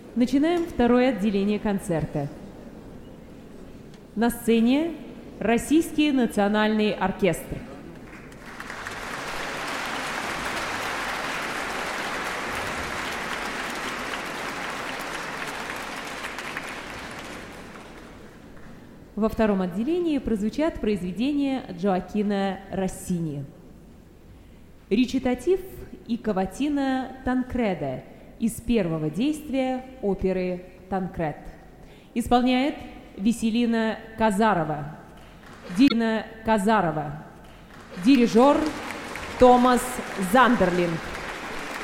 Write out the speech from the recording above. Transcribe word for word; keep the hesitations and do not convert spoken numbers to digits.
Начинаем второе отделение концерта. На сцене Российский национальный оркестр. Во втором отделении прозвучат произведения Джоаккино Россини. Речитатив и каватина Танкреда из первого действия оперы «Танкред». Исполняет Веселина Казарова. Дина Казарова. Дирижер Томас Зандерлинг.